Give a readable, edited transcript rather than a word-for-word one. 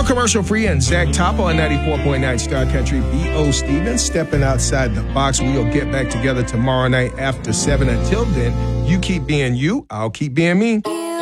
Now commercial free and Zach Topper on 94.9 Star Country. B.O. Stevens stepping outside the box. We'll get back together tomorrow night after 7. Until then, you keep being you. I'll keep being me.